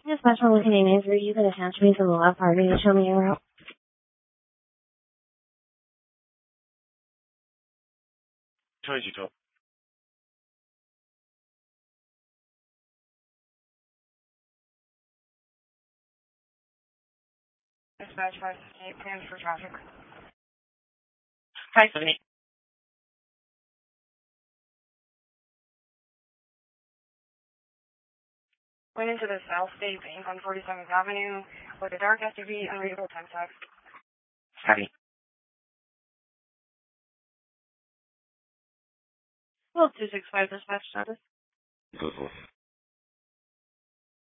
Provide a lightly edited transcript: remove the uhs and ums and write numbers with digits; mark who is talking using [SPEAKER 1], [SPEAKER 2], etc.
[SPEAKER 1] Dispatch, I'm looking at answer. You can attach me to the left part. Can you show me your route?
[SPEAKER 2] Dispatch, 558, plans for traffic. 578. Went into the South State Bank on 47th Avenue with a dark SUV, unreadable time tag. Copy.
[SPEAKER 1] Well, 265 dispatch status.
[SPEAKER 2] Cool.